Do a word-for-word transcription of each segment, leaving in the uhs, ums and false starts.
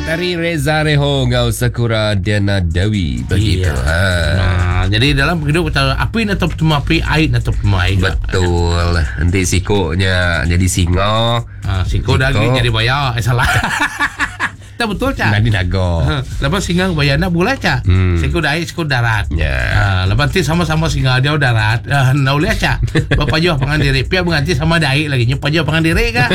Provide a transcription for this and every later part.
Selamat Hari Reza Reho Ngau Sakura Diana Dewi. Begitu. Iya. Ha. Nah, jadi dalam hidup kita api atau petemu api, air atau petemu air. Betul. Nanti sikoknya jadi singa. Ha, siko dah jadi bayar. Eh, salah. Tak betul cak. Nadi nago. Ha, lepas singa bayarnya boleh cak. Hmm. Siko dah air, siko darat. Ya. Ha, lepas nanti sama-sama singa dia darat. Ha, nak boleh cak. Bapak jauh pangan diri. Pihak berganti sama daik lagi. Nyupa jauh pangan diri kah?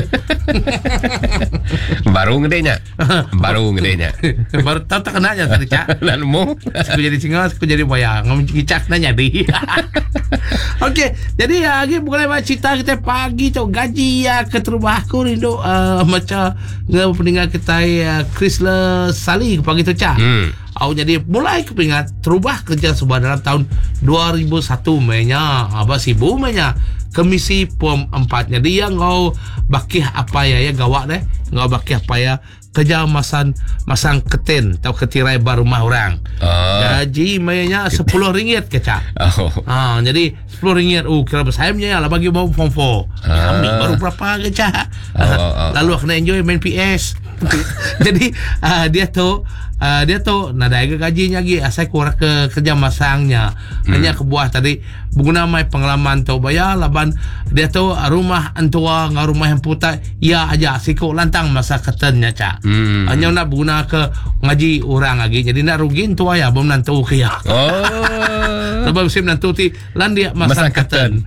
Baru gedenya. Baru gedenya. Baru tahu tak kenanya tadi cak. Lalu mu. Aku jadi singa, aku jadi bayang. Ngicak nanya di. Okey, jadi ya lagi mulai cerita kita pagi tu gaji ya keterubah aku rindu uh, macam ngah peninggal kita ya Chrysler Sali pagi tu cak. Hmm. Aku jadi mulai kepingat terubah kerja sebab dalam tahun dua ribu satu mainnya apa sibuk mainnya komisi pom empat. Jadi yang ngau bakih apa ya ya gawak deh ngau bakih apa ya kerja masang masang keten atau ketirai bar rumah orang. Oh. Gaji mainnya sepuluh ringgit kecak. Oh. Ha, jadi sepuluh ringgit. Oh, kira bersayamnya lah bagi bawa form four. Ah. Ambil baru berapa kecak. Oh, oh, oh. Lalu aku nak enjoy main P S. Jadi uh, dia tu uh, dia tu nak ada gajinya lagi. Saya kurang ke kerja masangnya. Hmm. Hanya kebuah tadi guna mai pengalaman tu bayar laban dia tu rumah antua ngau rumah yang putar ya aja sikok lantang masa ketennya cak. Hmm. Hanya nak guna ke ngaji orang lagi. Jadi nak rugi tua ya belum nantu ke ya. Oh. Sebab musim nantu ti lan dia masa keten.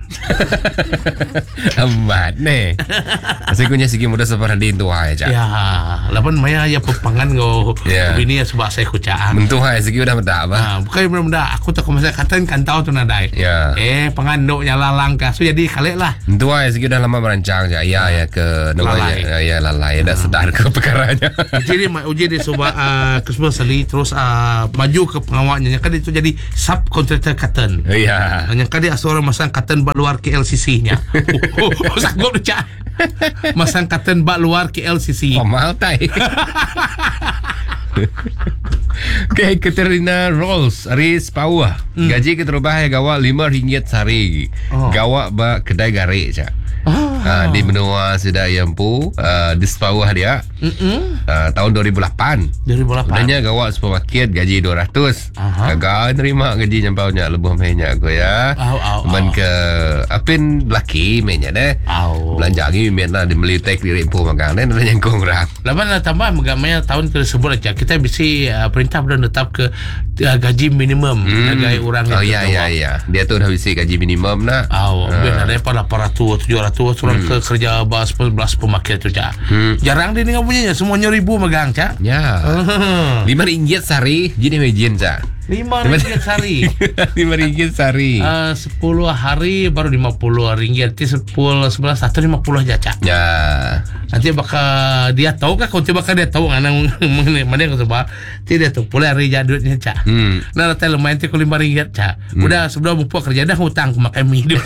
Amat ne. Saya punya segi muda seperti itu aja cak. Ya, lapan maya ya pepangan go. Yeah. Bini ya sebab saya kucaan. Mentu hai segi udah mentah apa? Ha, bukan benda aku tak masa keten kan tahu tu nadai. Ya. Yeah. Eh penganduknya lalang ka. So jadi kalik lah. Mentu hai segi udah lama merancang ya. Ya ya ke namanya. Ya, ya lalai dah sedar ke perkaranya. Jadi uji di sebab uh, Christmas Sali terus uh, maju ke pengawalnya kan itu jadi subcontractor cotton. Iya. Hanya kan dia seorang masang cotton bak luar K L C C-nya. Oh, oh, sanggup cak. Masang cotton bak luar K L C C. Oh, mahal tai. Okay, Katerina Rolls Aris Pauah. Hmm. Gaji keterubah ya gawak lima ringgit sehari. Oh. Gawak ba kedai garik cak. Oh. Uh, di benua sudah yampu uh, di Pauah dia. Uh, tahun dua ribu lapan. dua ribu lapan. Sebenarnya gawak supermarket gaji dua ratus. Agak nerima gaji nyampaunya lebih mainnya aku ya. Oh, oh, Man oh. ke apin belaki mainnya deh. Oh. Belanja lagi mainnya di melitek di rimpu makan dan yang kurang. Lapan nak tambah megamanya tahun tersebut aja kita bisi uh, perintah sudah tetap ke uh, gaji minimum hmm. Gaji orang. Oh iya iya iya. Dia tu dah bisi gaji minimum nak. Oh, uh. Ben ada pada lapan ratus tujuh ratus orang hmm. ke kerja bas belas pemakai tu cak. Hmm. Jarang dia dengan punya semuanya ribu megang cak. Ya. Lima ringgit sehari jadi majin cak. Lima ringgit sehari. Lima ringgit sehari. Uh, sepuluh hari baru lima puluh ringgit. Nanti sepuluh sebelas satu lima puluh aja cak. Ya. Nanti bakal dia tahu kan? Kalau bakal dia tahu mana mana yang sebab tidak tahu. Boleh hari jadutnya cak. Hmm. Nah nanti lumayan tu lima ringgit cak. Hmm. Udah sebelum buka kerja dah hutang makan mie dulu.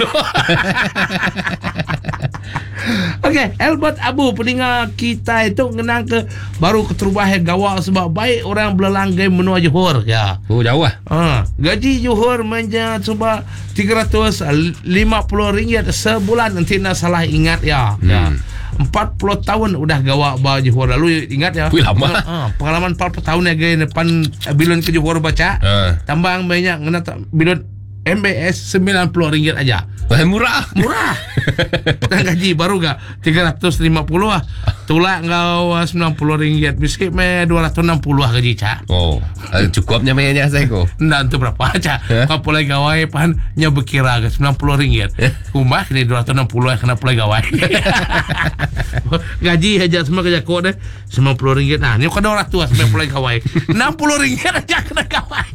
Okey, Albert Abu peningat kita itu ngenang ke baru keterubah gawak sebab baik orang belalang game menua Johor ya. Oh jauh ah. Ha, gaji Johor menjadi sebab tiga ratus lima puluh ringgit sebulan nanti nak salah ingat ya. Hmm. Ya. empat puluh tahun udah gawak bawa Johor lalu ingat ya. Wih lama. Ha, pengalaman empat puluh tahun ya gaya depan bilon ke Johor baca. Uh. Tambang banyak ngena bilon M B S sembilan puluh ringgit aja. Wah, murah. Murah. Dan gaji baru gak tiga ratus lima puluh ah. Tulak engkau sembilan puluh ringgit. Biskit me dua ratus enam puluh ah gaji cak. Oh, cukupnya mainnya saya ko. Ndak tu berapa cak. Kau pulai gawai pan nya berkira ke sembilan puluh ringgit. Kumah kini dua ratus enam puluh kena pulai gawai. Gaji aja semua kerja kau deh sembilan puluh ringgit. Nah, ni kau dua ratus sembilan puluh gawai. enam puluh ringgit aja kena gawai.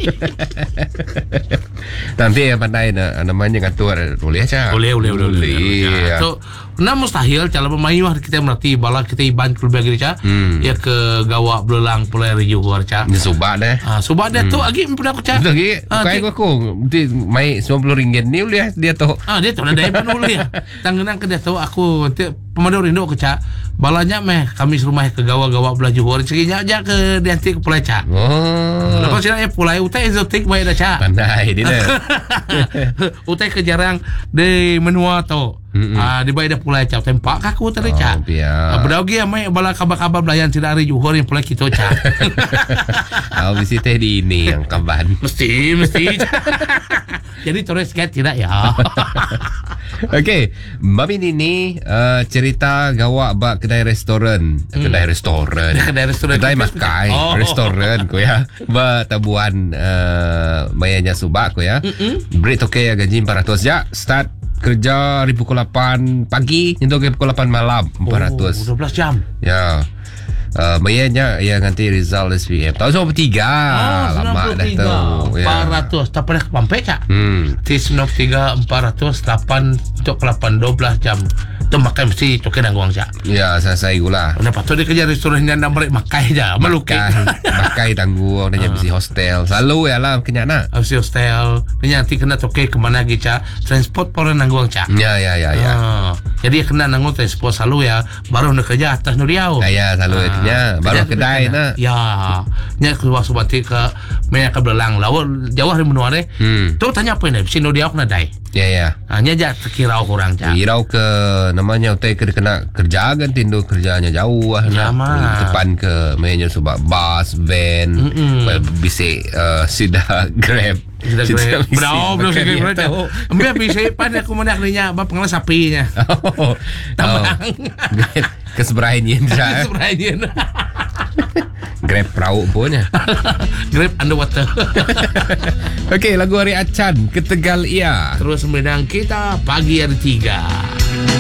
Nanti yang pandai namanya ngatur boleh aja. Boleh, boleh, boleh. boleh. So, nah mustahil cara pemain kita merti bala kita iban keluar gini cak. Hmm. Ya ke gawak belelang pulai Johor cak. Ni subak deh. Ah, subak deh hmm. tu lagi pernah aku cak. Lagi. Kai aku nanti mai sembilan puluh ringgit ni boleh dia tu. Ah, dia tu ada pun boleh. Tangenang ke dia tu aku nanti pemadau rindu aku cak. Balanya meh kami rumah ke gawak-gawak belah Johor cekinya aja ke nanti ke pulai cak. Oh. Lepas sila ya pulai utai exotic baik dah cak. Pandai dia. Utai ke jarang di menua tu. Mm-mm. Ah, di bayi dah pulai cak tempak kaku tadi Oh, cak. biar. Ah, Bedaugi amai bala kabar-kabar belayan tidak hari Johor yang pulai kita cak. Oh, mesti teh di ini yang kaban. Mesti, mesti. Jadi terus sikit tidak ya. Okey, Mami Nini uh, cerita gawak bak kedai restoran. Hmm. Kedai restoran. Kedai restoran. Kedai makai. Oh. Restoran ko ya. Ba tabuan uh, mayanya subak ko ya. Beri toke ya gaji empat ratus ya. Start kerja dari pukul lapan pagi hingga ke pukul lapan malam empat ratus. Oh, dua belas jam. Ya. Uh, mayanya ya nanti result S P M tahun sembilan puluh tiga. Oh, Lama dah tu. empat ratus. Tak pernah kepampai cak. Hmm. T sembilan puluh tiga empat ratus delapan untuk delapan dua belas jam. Tu makan mesti token nangguang cak. Ya, selesai gula. Lepas tu dia kerja restoran yang nak balik makai je. Melukis. Makai tangguh. Dia mesti hostel. Selalu ya lah kenyak nak. Habis hostel. Dia nanti kena token ke mana lagi cak. Transport pun nangguang cak. Ya, ya, ya, ya. Ah, jadi kena nanggung transport selalu ya. Baru nak kerja atas Nuriau. Ya, ya, selalu ah. Ya. Baru kedai nak. Ya. Nya keluar subati ke Maya ke belang. Lalu jauh dari menua deh. Hmm. Tu tanya apa ni? Si Nuriau kena dai. Ya, ya. Hanya aja terkirau kurang cak. Kirau ke namanya utai ke kena kerja kan tindu kerjanya jauh lah ya, nak. Depan ke mainnya sebab bus, van, bisik uh, sida Grab. Sudah Grab. Berau, belum sih Grab. Ambil bisik pan aku mana kalinya bab pengelas sapinya. Oh. Tambang. Keseberanian saya. Keseberanian. Grab perahu punya. Grab underwater. Okey, lagu Hari Acan Ketegal Ia. Terus menang kita pagi hari tiga.